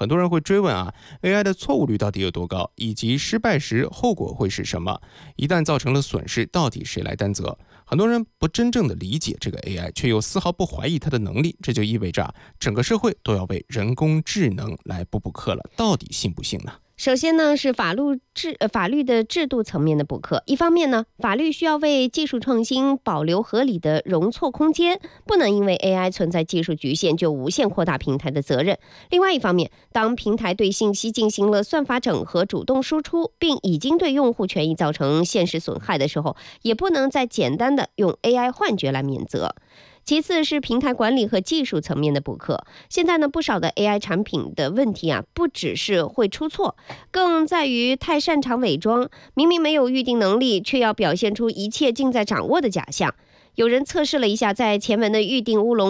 很多人会追问AI 的错误率到底有多高，以及失败时后果会是什么？一旦造成了损失，到底谁来担责？很多人不真正的理解这个 AI， 却又丝毫不怀疑它的能力，这就意味着整个社会都要为人工智能来补课了。到底信不信呢？ 首先呢，是法律的制度层面的补课。一方面呢，法律需要为技术创新保留合理的容错空间，不能因为 AI 存在技术局限就无限扩大平台的责任。另外一方面，当平台对信息进行了算法整合、主动输出，并已经对用户权益造成现实损害的时候，也不能再简单的用 AI 换决来免责。其次是平台管理和技术层面的补课。现在呢，不少的 AI 产品的问题不只是会出错，更在于太擅长伪装，明明没有预定能力，却要表现出一切尽在掌握的假象。有人测试了一下在前文的预定乌龙